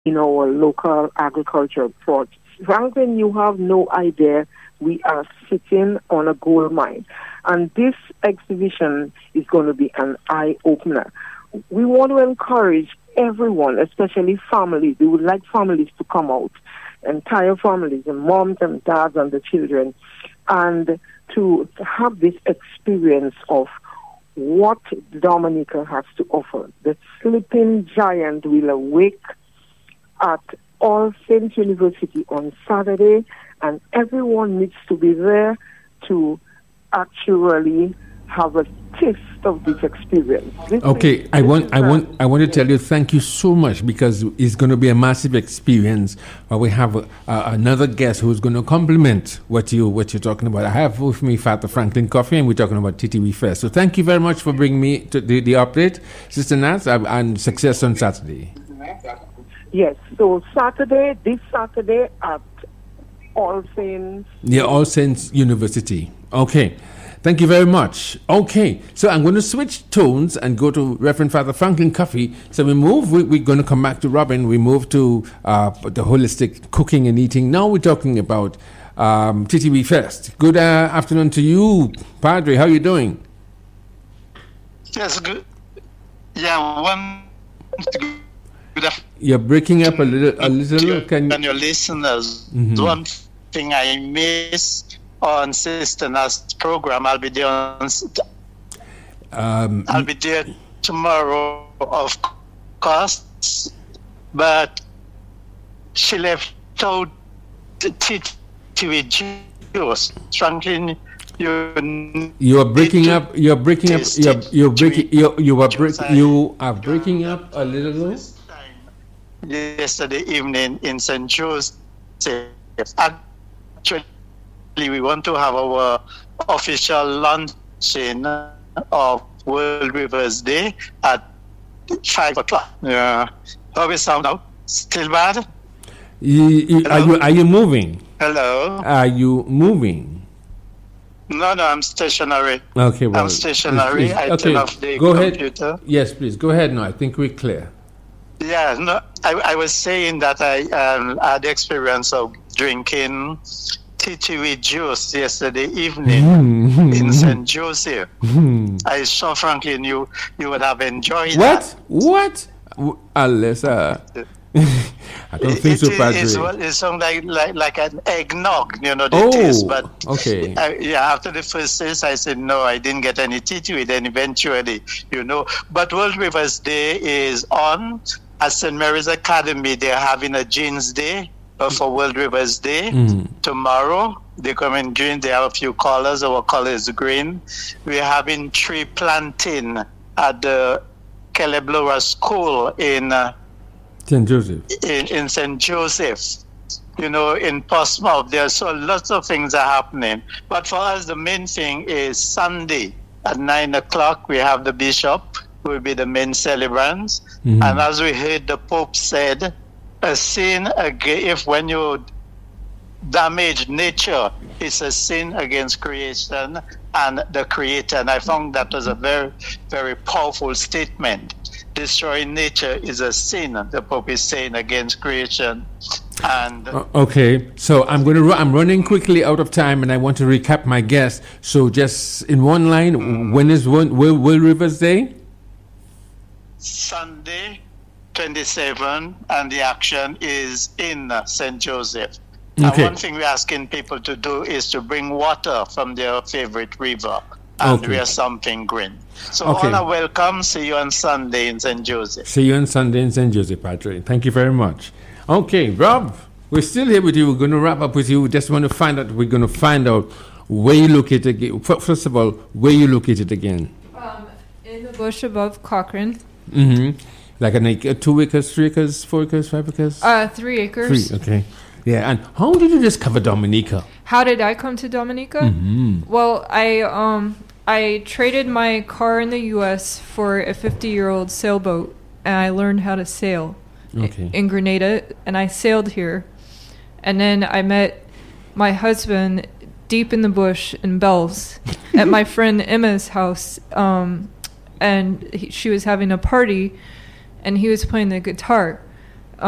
in our local agriculture projects. Franklin, you have no idea. We are sitting on a gold mine. And this exhibition is going to be an eye-opener. We want to encourage everyone, especially families. We would like families to come out, entire families, and moms and dads and the children, and to have this experience of what Dominica has to offer. The sleeping giant will awake at All Saints University on Saturday, and everyone needs to be there to actually have a taste of this experience. I want to tell you thank you so much, because it's going to be a massive experience. We have another guest who's going to complement what you're talking about. I have with me Father Franklin Coffey, and we're talking about TTV Fest. So thank you very much for bringing me to the update, Sister Nats, and success on Saturday. Yes, so this Saturday at All Saints. Yeah, All Saints University. Okay. Thank you very much. Okay, so I'm going to switch tones and go to Reverend Father Franklin Coffey. So we're going to come back to Robin. We move to the holistic cooking and eating. Now we're talking about TTV Fest. Good afternoon to you, Padre. How are you doing? Yes, good. Yeah, good afternoon. You're breaking up a little. Can your listeners, one thing I missed on Sister Nast's program, I'll be there I'll be there tomorrow, of course, but she left out the TTV juice. Franklin, you are breaking up. You are breaking up. You are breaking up a little. Yesterday evening in St. Joseph, actually, we want to have our official launching of World Rivers Day at 5 o'clock. How we sound now? Still bad? Are you moving? Hello? Are you moving? No, I'm stationary. Okay, well, I'm stationary. Please. I turn off the Go computer. Ahead. Yes, please. Go ahead now. I think we're clear. Yeah, no, I was saying that I had the experience of drinking TTV juice yesterday evening in St. Joseph. I saw, Franklin, you would have enjoyed that. What? Unless I don't think so, Padre. It sounds like an eggnog, the taste. But okay. After the first taste, I said, no, I didn't get any TTV. Then eventually, But World Rivers Day is on. At St. Mary's Academy, they're having a jeans day for World Rivers Day. Tomorrow, they come in green. They have a few colors. Our color is green. We're having tree planting at the Kelleblora School in St. Joseph. In St. Joseph. In Portsmouth, there's lots of things are happening. But for us, the main thing is Sunday at 9 o'clock, we have the bishop, who will be the main celebrants. And as we heard, the Pope said, a sin, if when you damage nature, it's a sin against creation and the Creator. And I found that was a very, very powerful statement. Destroying nature is a sin, the Pope is saying, against creation. And okay, so I'm running quickly out of time, and I want to recap my guests. So just in one line, when is World Rivers Day? Sunday, 27, and the action is in St. Joseph. Okay. And one thing we're asking people to do is to bring water from their favorite river and wear something green. So all are welcome. See you on Sunday in St. Joseph. See you on Sunday in St. Joseph, Padre. Thank you very much. Okay, Rob, we're still here with you. We're going to wrap up with you. We just want to find out where you located again. First of all, where you located again? In the bush above Cochrane. Like an acre, 2 acres, 3 acres, 4 acres, 5 acres? 3 acres. 3, okay. Yeah, and how did you discover Dominica? How did I come to Dominica? Well, I traded my car in the U.S. for a 50-year-old sailboat, and I learned how to sail in Grenada, and I sailed here. And then I met my husband deep in the bush in Bells at my friend Emma's house, and she was having a party, and he was playing the guitar.